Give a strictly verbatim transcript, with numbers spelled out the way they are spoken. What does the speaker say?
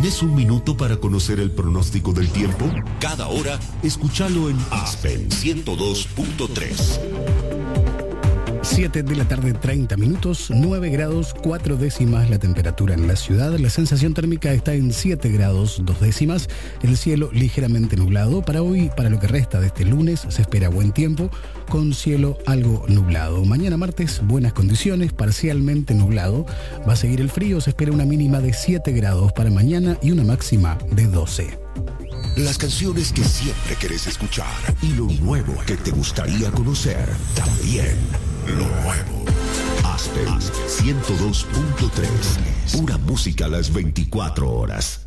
¿Tenés un minuto para conocer el pronóstico del tiempo? Cada hora, escúchalo en Aspen ciento dos punto tres. siete de la tarde, treinta minutos, nueve grados, cuatro décimas la temperatura en la ciudad. La sensación térmica está en siete grados, dos décimas. El cielo ligeramente nublado. Para hoy, para lo que resta de este lunes, se espera buen tiempo, con cielo algo nublado. Mañana martes, buenas condiciones, parcialmente nublado. Va a seguir el frío, se espera una mínima de siete grados para mañana y una máxima de doce. Las canciones que siempre querés escuchar y lo nuevo que te gustaría conocer. También lo nuevo. Aspen ciento dos punto tres. Pura música a las veinticuatro horas.